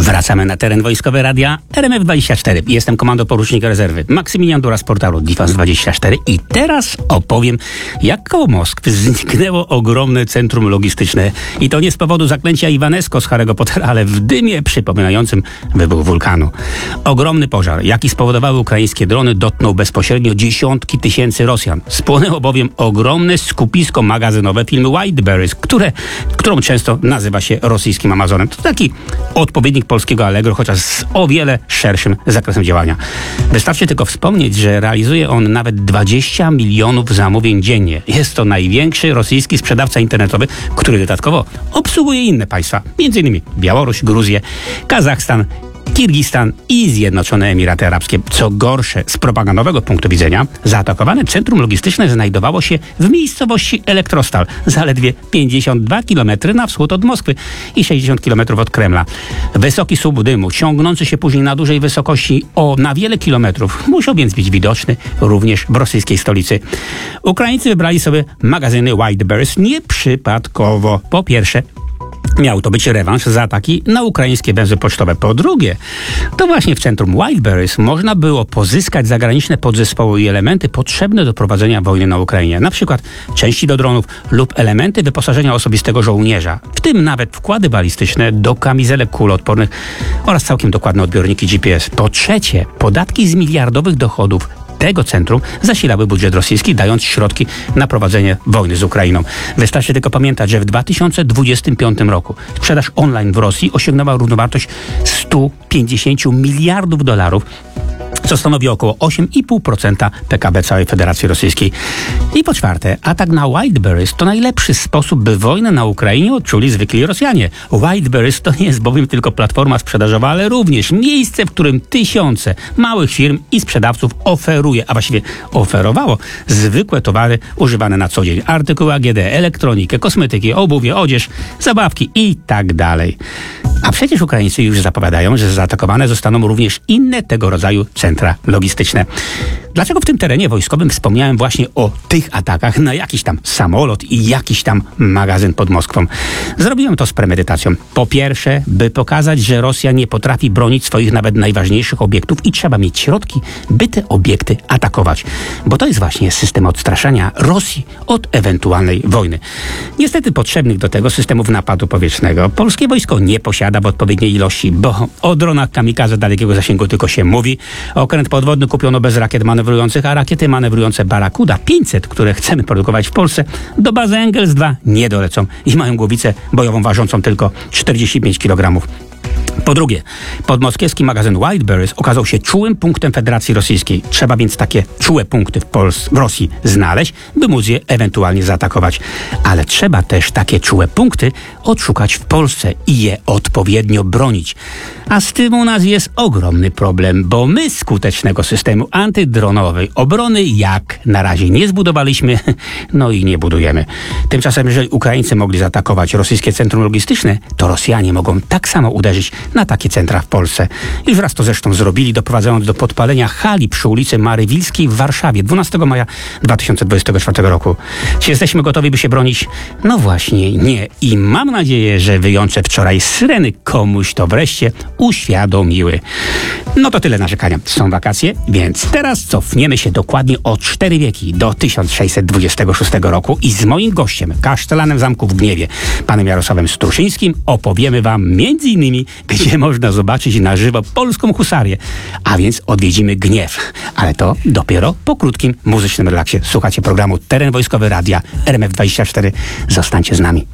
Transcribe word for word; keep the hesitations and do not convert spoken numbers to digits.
Wracamy na teren wojskowy radia R M F dwadzieścia cztery. Jestem komando porucznik rezerwy Maksymilian Dura z portalu Defense dwadzieścia cztery i teraz opowiem, jak koło Moskwy zniknęło ogromne centrum logistyczne. I to nie z powodu zaklęcia Iwanesko z Harry'ego Pottera, ale w dymie przypominającym wybuch wulkanu. Ogromny pożar, jaki spowodowały ukraińskie drony, dotknął bezpośrednio dziesiątki tysięcy Rosjan. Spłonęło bowiem ogromne skupisko magazynowe firmy Whiteberries, które, którą często nazywa się rosyjskim Amazonem. To taki odpowiednik polskiego Allegro, chociaż z o wiele szerszym zakresem działania. Wystarczy tylko wspomnieć, że realizuje on nawet dwadzieścia milionów zamówień dziennie. Jest to największy rosyjski sprzedawca internetowy, który dodatkowo obsługuje inne państwa, między innymi Białoruś, Gruzję, Kazachstan, Kirgistan i Zjednoczone Emiraty Arabskie. Co gorsze, z propagandowego punktu widzenia, zaatakowane centrum logistyczne znajdowało się w miejscowości Elektrostal, zaledwie pięćdziesiąt dwa kilometry na wschód od Moskwy i sześćdziesiąt kilometrów od Kremla. Wysoki słup dymu, ciągnący się później na dużej wysokości o na wiele kilometrów, musiał więc być widoczny również w rosyjskiej stolicy. Ukraińcy wybrali sobie magazyny Whiteberries nieprzypadkowo. Po pierwsze, miał to być rewanż za ataki na ukraińskie węzły pocztowe. Po drugie, to właśnie w centrum Whiteberries można było pozyskać zagraniczne podzespoły i elementy potrzebne do prowadzenia wojny na Ukrainie. Na przykład części do dronów lub elementy wyposażenia osobistego żołnierza. W tym nawet wkłady balistyczne do kamizelek kuloodpornych oraz całkiem dokładne odbiorniki G P S. Po trzecie, podatki z miliardowych dochodów tego centrum zasilały budżet rosyjski, dając środki na prowadzenie wojny z Ukrainą. Wystarczy tylko pamiętać, że w dwa tysiące dwudziestym piątym roku sprzedaż online w Rosji osiągnęła równowartość stu pięćdziesięciu miliardów dolarów, co stanowi około osiem i pół procent P K B całej Federacji Rosyjskiej. I po czwarte, atak na Whiteberries to najlepszy sposób, by wojnę na Ukrainie odczuli zwykli Rosjanie. Whiteberries to nie jest bowiem tylko platforma sprzedażowa, ale również miejsce, w którym tysiące małych firm i sprzedawców oferuje, a właściwie oferowało zwykłe towary używane na co dzień. Artykuły A G D, elektronikę, kosmetyki, obuwie, odzież, zabawki i tak dalej. A przecież Ukraińcy już zapowiadają, że zaatakowane zostaną również inne tego rodzaju centra logistyczne. Dlaczego w tym terenie wojskowym wspomniałem właśnie o tych atakach na jakiś tam samolot i jakiś tam magazyn pod Moskwą? Zrobiłem to z premedytacją. Po pierwsze, by pokazać, że Rosja nie potrafi bronić swoich nawet najważniejszych obiektów i trzeba mieć środki, by te obiekty atakować. Bo to jest właśnie system odstraszania Rosji od ewentualnej wojny. Niestety potrzebnych do tego systemów napadu powietrznego polskie wojsko nie posiada w odpowiedniej ilości, bo o dronach kamikaze dalekiego zasięgu tylko się mówi. Okręt podwodny kupiono bez rakiet manewrujących, a rakiety manewrujące Barakuda pięćset, które chcemy produkować w Polsce, do bazy Engels dwa nie dolecą i mają głowicę bojową ważącą tylko czterdzieści pięć kilogramów. Po drugie, podmoskiewski magazyn Whiteberries okazał się czułym punktem Federacji Rosyjskiej. Trzeba więc takie czułe punkty w, Pols- w Rosji znaleźć, by móc je ewentualnie zaatakować. Ale trzeba też takie czułe punkty odszukać w Polsce i je odpowiednio bronić. A z tym u nas jest ogromny problem, bo my skutecznego systemu antydronowej obrony jak na razie nie zbudowaliśmy, no i nie budujemy. Tymczasem, jeżeli Ukraińcy mogli zaatakować rosyjskie centrum logistyczne, to Rosjanie mogą tak samo uderzyć na takie centra w Polsce. Już raz to zresztą zrobili, doprowadzając do podpalenia hali przy ulicy Marywilskiej w Warszawie dwunastego maja dwa tysiące dwudziestego czwartego roku. Czy jesteśmy gotowi, by się bronić? No właśnie nie. I mam nadzieję, że wyjące wczoraj syreny komuś to wreszcie uświadomiły. No to tyle narzekania. Są wakacje, więc teraz cofniemy się dokładnie o cztery wieki do tysiąc sześćset dwudziestego szóstego roku i z moim gościem, kasztelanem zamku w Gniewie, panem Jarosławem Struszyńskim, opowiemy wam między innymi, gdzie można zobaczyć na żywo polską husarię. A więc odwiedzimy Gniew. Ale to dopiero po krótkim muzycznym relaksie. Słuchacie programu Teren Wojskowy Radia R M F dwadzieścia cztery. Zostańcie z nami.